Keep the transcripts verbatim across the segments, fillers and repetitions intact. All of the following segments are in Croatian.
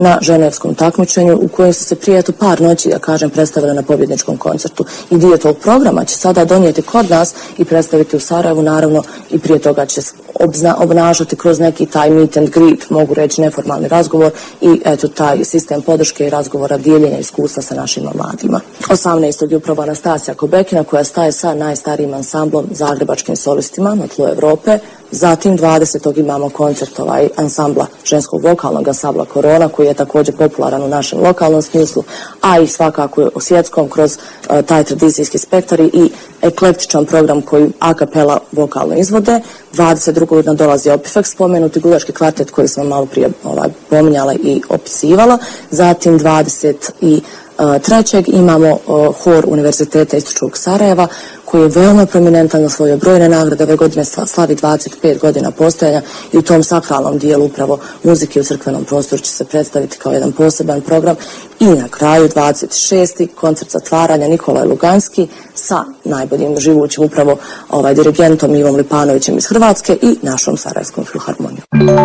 na ženevskom takmičenju u kojem su se prije eto par noći, da kažem, predstavili na pobjedničkom koncertu. I dio tog programa će sada donijeti kod nas i predstaviti u Sarajevu, naravno, i prije toga će obzna, obnašati kroz neki taj meet and greet, mogu reći neformalni razgovor i eto taj sistem podrške i razgovora, dijeljenja iskustva sa našim mladima. osamnaestog je upravo Anastasija Kobekina koja staje sa najstarijim ansamblom zagrebačkim solistima na tlu Evrope. Zatim dvadesetog imamo koncert ovaj ansambla ženskog vokalnog ansambla Korona koji je također popularan u našem lokalnom smislu, a i svakako u svjetskom kroz uh, taj tradicijski spektar i eklektičan program koji a cappella vokalno izvode. dvadeset drugog dolazi Opifex, spomenuti gudački kvartet koji sam malo prije ovaj, pominjala i opisivala. Zatim dvadeset trećeg imamo uh, hor Univerziteta Istočnog Sarajeva koji je veoma prominentan, osvojio brojne nagrade, ove godine slavi dvadeset pet godina postojanja i u tom sakralnom dijelu upravo muzike u crkvenom prostoru će se predstaviti kao jedan poseban program. I na kraju dvadeset šesti koncert zatvaranja Nikolaj Luganski sa najboljim živućim upravo ovaj, dirigentom Ivom Lipanovićem iz Hrvatske i našom Sarajevskom filharmonijom.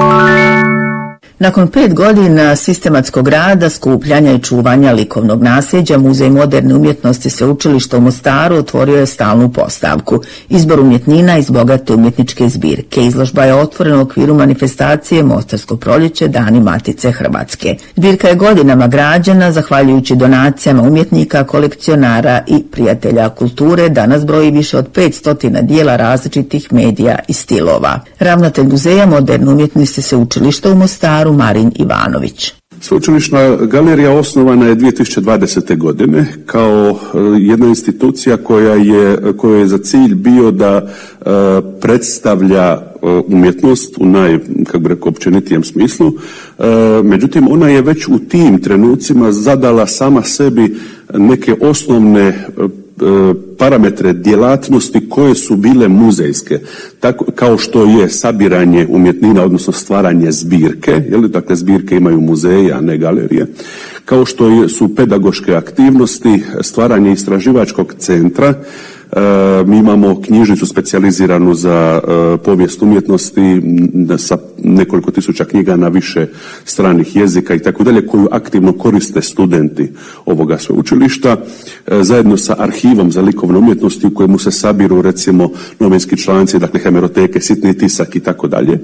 Nakon pet godina sistematskog rada, skupljanja i čuvanja likovnog nasljeđa, Muzej moderne umjetnosti Sveučilišta u Mostaru otvorio je stalnu postavku. Izbor umjetnina iz bogate umjetničke zbirke. Izložba je otvorena u okviru manifestacije Mostarsko proljeće Dani Matice Hrvatske. Zbirka je godinama građena, zahvaljujući donacijama umjetnika, kolekcionara i prijatelja kulture, danas broji više od petsto dijela različitih medija i stilova. Ravnatelj Muzeja moderne umjetnosti Sveučilišta u Mostaru Marin Ivanović. Sveučilišna galerija osnovana je dvije tisuće dvadesete. godine kao jedna institucija koja je, koja je za cilj bio da uh, predstavlja uh, umjetnost u naj, kako bi rekao, općenitijem smislu. Uh, međutim, ona je već u tim trenucima zadala sama sebi neke osnovne uh, parametre djelatnosti koje su bile muzejske, tako kao što je sabiranje umjetnina, odnosno stvaranje zbirke, je li, dakle zbirke imaju muzeje, a ne galerije, kao što je, su pedagoške aktivnosti, stvaranje istraživačkog centra. E, mi imamo knjižnicu specijaliziranu za e, povijest umjetnosti sa nekoliko tisuća knjiga na više stranih jezika i tako dalje, koju aktivno koriste studenti ovoga sveučilišta, e, zajedno sa arhivom za likovne umjetnosti u kojemu se sabiru recimo novinski članci, dakle hemeroteke, sitni tisak i tako dalje.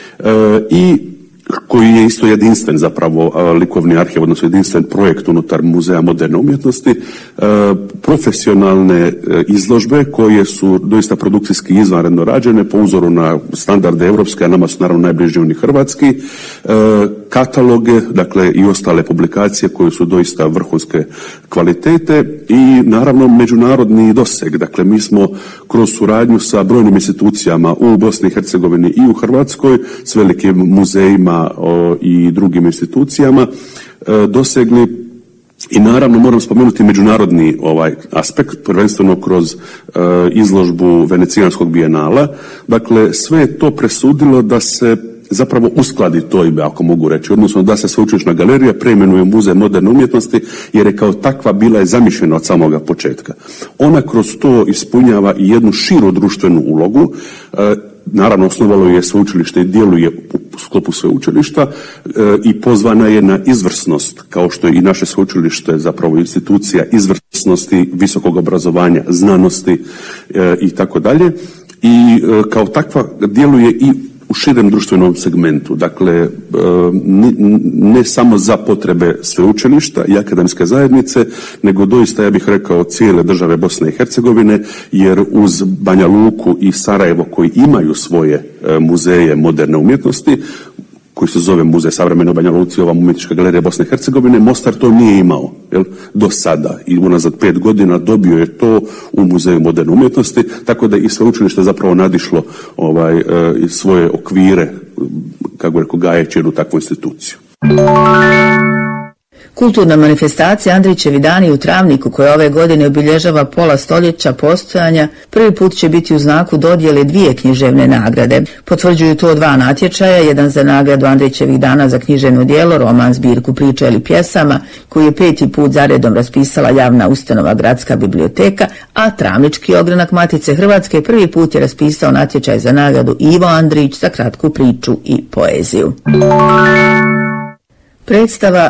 I koji je isto jedinstven zapravo likovni arhiv, odnosno jedinstven projekt unutar Muzeja moderne umjetnosti, profesionalne izložbe koje su doista produkcijski izvanredno rađene po uzoru na standarde evropske, a nama su naravno najbliži oni hrvatski, kataloge, dakle i ostale publikacije koje su doista vrhunske kvalitete i naravno međunarodni doseg. Dakle, mi smo kroz suradnju sa brojnim institucijama u Bosni i Hercegovini i u Hrvatskoj s velikim muzejima o, i drugim institucijama e, dosegli. I naravno moram spomenuti međunarodni ovaj aspekt, prvenstveno kroz e, izložbu Venecijanskog bijenala. Dakle, sve je to presudilo da se zapravo uskladi to ime, ako mogu reći, odnosno da se Sveučilišna galerija preimenuje u Muzej moderne umjetnosti, jer je kao takva bila je zamišljena od samoga početka. Ona kroz to ispunjava i jednu širu društvenu ulogu. E, naravno, osnovalo je sveučilište i djeluje u sklopu sveučilišta e, i pozvana je na izvrsnost, kao što je i naše sveučilište zapravo institucija izvrsnosti, visokog obrazovanja, znanosti e, i tako dalje. I e, kao takva djeluje i u širem društvenom segmentu, dakle ne samo za potrebe sveučilišta i akademske zajednice, nego doista, ja bih rekao, cijele države Bosne i Hercegovine, jer uz Banja Luku i Sarajevo koji imaju svoje muzeje moderne umjetnosti, koji se zove Muzej savremene u Banja Luci, ova umjetnička galerija Bosne i Hercegovine, Mostar to nije imao, jel, do sada i unazad pet godina dobio je to u Muzeju moderne umjetnosti, tako da i sveučilište zapravo nadišlo ovaj, e, svoje okvire, kako rekao, gajeći jednu takvu instituciju. Kulturna manifestacija Andrićevi dani u Travniku, koja ove godine obilježava pola stoljeća postojanja, prvi put će biti u znaku dodjele dvije književne nagrade. Potvrđuju to dva natječaja, jedan za nagradu Andrićevih dana za književno djelo, roman, zbirku priča ili pjesama, koji je peti put zaredom raspisala javna ustanova Gradska biblioteka, a Travnički ogranak Matice Hrvatske prvi put je raspisao natječaj za nagradu Ivo Andrić za kratku priču i poeziju. Predstava